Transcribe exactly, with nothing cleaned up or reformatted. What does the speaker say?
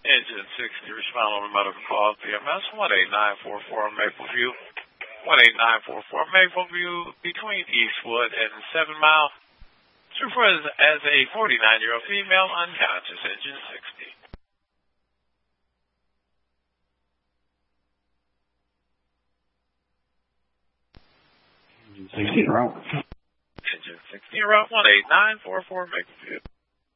Engine sixty, respond on the medical call, P M S one eight nine four four Mapleview. one eight nine four four Mapleview, between Eastwood and seven Mile. Referred as a forty-nine-year-old female, unconscious, engine sixty. Engine sixty, route. Engine sixty, route one eight nine four four Mapleview.